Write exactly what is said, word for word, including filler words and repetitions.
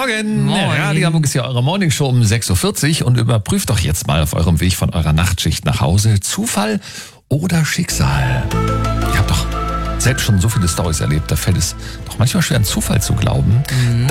Morgen. Moin. Radio Hamburg ist ja eure Morningshow um sechs Uhr vierzig und überprüft doch jetzt mal auf eurem Weg von eurer Nachtschicht nach Hause Zufall oder Schicksal. Ihr habt doch selbst schon so viele Storys erlebt, da fällt es doch manchmal schwer, an Zufall zu glauben. Mhm.